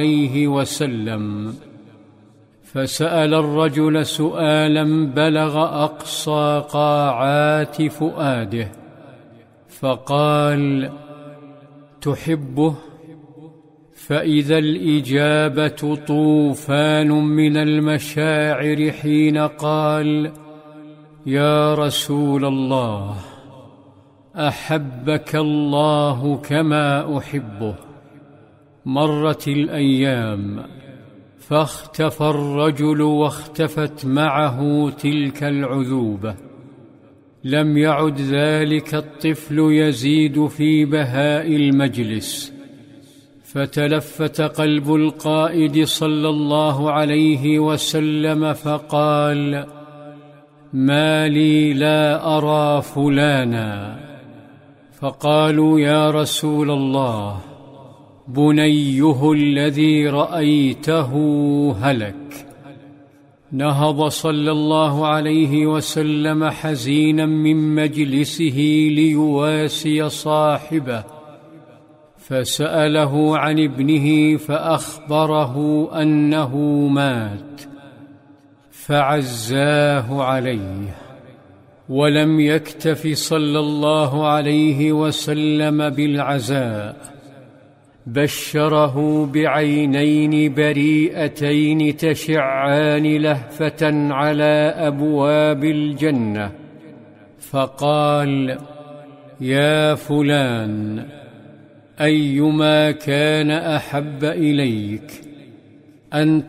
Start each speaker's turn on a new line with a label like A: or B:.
A: عليه وسلم، فسأل الرجل سؤالا بلغ أقصى قاعات فؤاده، فقال: تحبه؟ فإذا الإجابة طوفان من المشاعر حين قال: يا رسول الله، أحبك الله كما أحبه. مرت الأيام، فاختفى الرجل واختفت معه تلك العذوبة. لم يعد ذلك الطفل يزيد في بهاء المجلس، فتلفت قلب القائد صلى الله عليه وسلم فقال: ما لي لا أرى فلانا؟ فقالوا: يا رسول الله، بنيه الذي رأيته هلك. نهض صلى الله عليه وسلم حزينا من مجلسه ليواسي صاحبه، فسأله عن ابنه فأخبره أنه مات، فعزاه عليه. ولم يكتف صلى الله عليه وسلم بالعزاء، بشره بعينين بريئتين تشعان لهفة على أبواب الجنة، فقال: يا فلان، أيما كان أحب إليك، أن